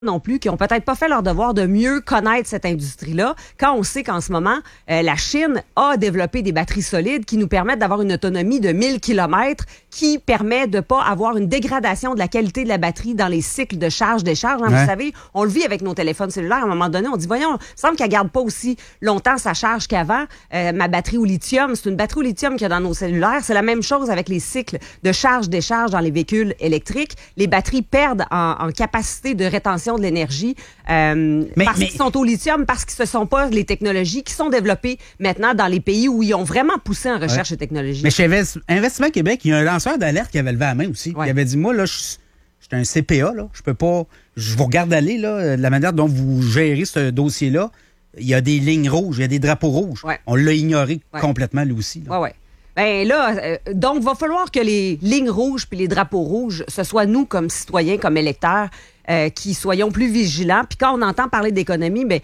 non plus, qui ont peut-être pas fait leur devoir de mieux connaître cette industrie-là, quand on sait qu'en ce moment, la Chine a développé des batteries solides qui nous permettent d'avoir une autonomie de 1000 km, qui permet de pas avoir une dégradation de la qualité de la batterie dans les cycles de charge-décharge. Hein, ouais. Vous savez, on le vit avec nos téléphones cellulaires. À un moment donné, on dit, voyons, il semble qu'elle garde pas aussi longtemps sa charge qu'avant. Ma batterie au lithium, c'est une batterie au lithium qu'il y a dans nos cellulaires. C'est la même chose avec les cycles de charge-décharge dans les véhicules électriques. Les batteries perdent en capacité de rétention de l'énergie parce qu'ils sont au lithium, parce que ce ne sont pas les technologies qui sont développées maintenant dans les pays où ils ont vraiment poussé en recherche et technologie. Mais chez Investissement Québec, il y a un lanceur d'alerte qui avait levé la main aussi. Ouais. Il avait dit, moi, là, je suis un CPA, là, je peux pas... Je vous regarde aller, là, de la manière dont vous gérez ce dossier-là. Il y a des lignes rouges, il y a des drapeaux rouges. Ouais. On l'a ignoré complètement, lui aussi. Oui, oui. Ben là, donc, il va falloir que les lignes rouges puis les drapeaux rouges, ce soit nous, comme citoyens, comme électeurs, qui soyons plus vigilants. Puis quand on entend parler d'économie, ben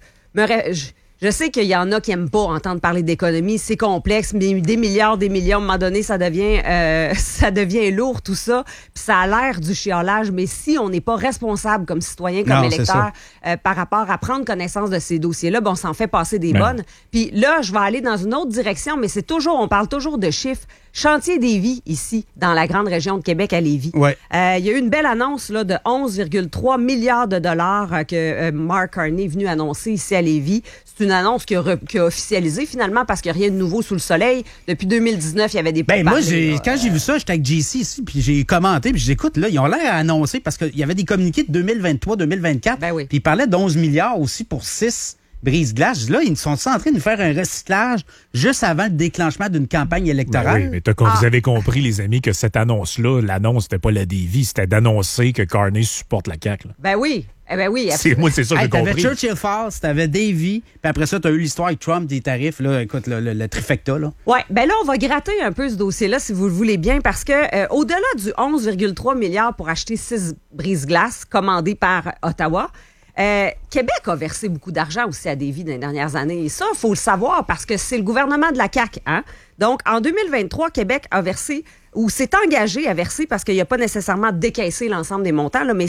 je sais qu'il y en a qui n'aiment pas entendre parler d'économie. C'est complexe, mais des milliards, à un moment donné, ça devient lourd, tout ça. Puis ça a l'air du chiolage. Mais si on n'est pas responsable comme citoyen, comme électeur, par rapport à prendre connaissance de ces dossiers-là, on s'en fait passer des bonnes. Puis là, je vais aller dans une autre direction, mais on parle toujours de chiffres. Chantier Lévis, ici, dans la grande région de Québec, à Lévis. Ouais. Il y a eu une belle annonce là, de 11,3 milliards de dollars que Mark Carney est venu annoncer ici à Lévis. C'est une annonce qui a officialisé finalement parce qu'il n'y a rien de nouveau sous le soleil. Depuis 2019, il y avait des moi, quand j'ai vu ça, j'étais avec JC ici, puis j'ai commenté, puis j'écoute, là, ils ont l'air à annoncer parce qu'il y avait des communiqués de 2023-2024. Puis ils parlaient d'11 milliards aussi pour 6 brise-glace. Là, ils sont en train de faire un recyclage juste avant le déclenchement d'une campagne électorale. Oui, mais vous avez compris, les amis, que cette annonce-là, l'annonce, c'était pas la Davy, c'était d'annoncer que Carney supporte la CAQ. Là. Ben oui. Oui, moi, c'est ça que j'ai compris. T'avais Churchill Falls, t'avais Davy, puis après ça, t'as eu l'histoire avec Trump des tarifs, là, écoute, le trifecta, là. Oui, ben là, on va gratter un peu ce dossier-là, si vous le voulez bien, parce que au-delà du 11,3 milliards pour acheter 6 brise-glaces commandés par Ottawa, Québec a versé beaucoup d'argent aussi à Davy dans les dernières années. Et ça, il faut le savoir parce que c'est le gouvernement de la CAQ. Hein? Donc, en 2023, Québec a versé ou s'est engagé à verser, parce qu'il n'y a pas nécessairement décaissé l'ensemble des montants, là, mais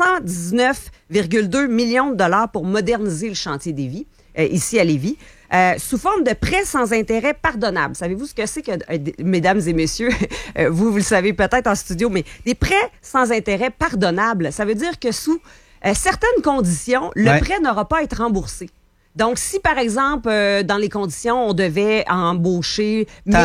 519,2 millions de dollars pour moderniser le chantier Davy, ici à Lévis, sous forme de prêts sans intérêt pardonnables. Savez-vous ce que c'est que, mesdames et messieurs, vous le savez peut-être en studio, mais des prêts sans intérêt pardonnables, ça veut dire que sous certaines conditions, le prêt n'aura pas à être remboursé. Donc, si, par exemple, dans les conditions, on devait embaucher 2000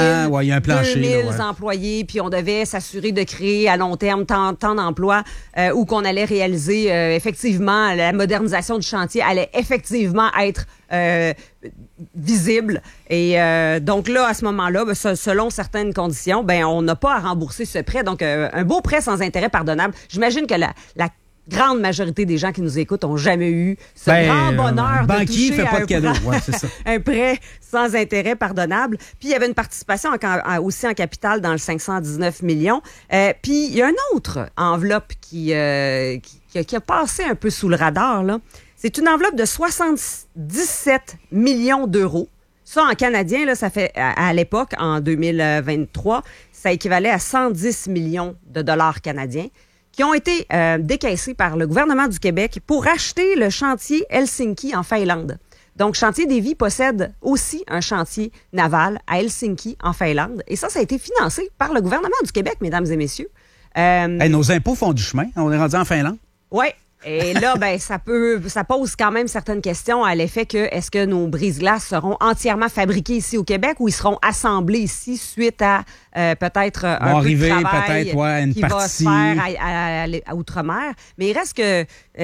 employés, puis on devait s'assurer de créer à long terme tant d'emplois, ou qu'on allait réaliser effectivement, la modernisation du chantier allait effectivement être visible. Et donc là, à ce moment-là, selon certaines conditions, on n'a pas à rembourser ce prêt. Donc, un beau prêt sans intérêt pardonnable. J'imagine que la grande majorité des gens qui nous écoutent n'ont jamais eu ce grand bonheur de toucher fait pas de cadeau. C'est ça. Un prêt sans intérêt pardonnable. Puis il y avait une participation aussi en capital dans le 519 millions. Puis il y a une autre enveloppe qui a passé un peu sous le radar, là. C'est une enveloppe de 77 millions d'euros. Ça, en canadien, là, ça fait, à l'époque, en 2023, ça équivalait à 110 millions de dollars canadiens, qui ont été décaissés par le gouvernement du Québec pour acheter le chantier Helsinki en Finlande. Donc, Chantier Davy possède aussi un chantier naval à Helsinki en Finlande. Et ça a été financé par le gouvernement du Québec, mesdames et messieurs. Nos impôts font du chemin. On est rendu en Finlande. Oui. Et là, ça pose quand même certaines questions à l'effet que est-ce que nos brise-glaces seront entièrement fabriqués ici au Québec ou ils seront assemblés ici suite à peut-être un peu de travail qui va se faire à Outre-mer. Mais il reste que,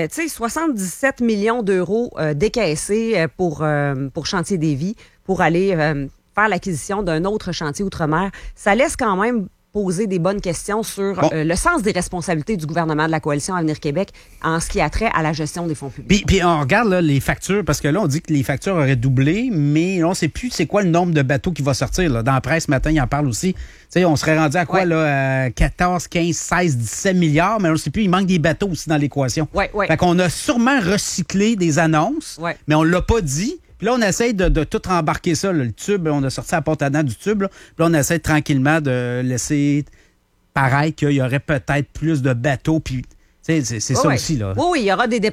77 millions d'euros décaissés pour Chantier Davy pour aller faire l'acquisition d'un autre chantier Outre-mer. Ça laisse quand même poser des bonnes questions sur le sens des responsabilités du gouvernement de la Coalition Avenir Québec en ce qui a trait à la gestion des fonds publics. Puis on regarde là, les factures, parce que là, on dit que les factures auraient doublé, mais là, on ne sait plus c'est quoi le nombre de bateaux qui va sortir. Là. Dans la presse, ce matin, il en parle aussi. T'sais, on serait rendu à quoi, là? 14, 15, 16, 17 milliards, mais on ne sait plus, il manque des bateaux aussi dans l'équation. Fait qu'on a sûrement recyclé des annonces, mais on ne l'a pas dit. Puis là, on essaie de tout rembarquer ça, là, le tube. On a sorti la porte à dents du tube. Là. Puis là, on essaie tranquillement de laisser paraître qu'il y aurait peut-être plus de bateaux. Puis C'est ça aussi, là. Oui, il y aura des